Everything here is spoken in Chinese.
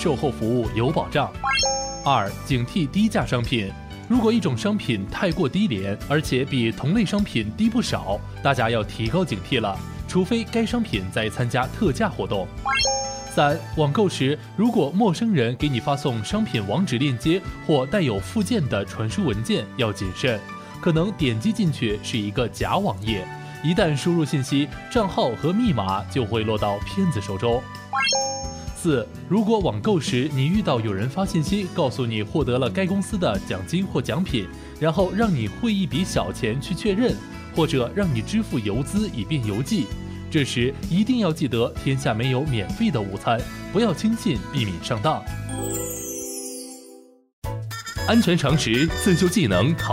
售后服务有保障。2、警惕低价商品。如果一种商品太过低廉，而且比同类商品低不少，大家要提高警惕了，除非该商品在参加特价活动。3、网购时，如果陌生人给你发送商品网址链接或带有附件的传输文件，要谨慎，可能点击进去是一个假网页，一旦输入信息，账号和密码就会落到骗子手中。4、如果网购时你遇到有人发信息告诉你获得了该公司的奖金或奖品，然后让你汇一笔小钱去确认，或者让你支付邮资以便邮寄，这时一定要记得天下没有免费的午餐，不要轻信，避免上当。安全常识，自救技能，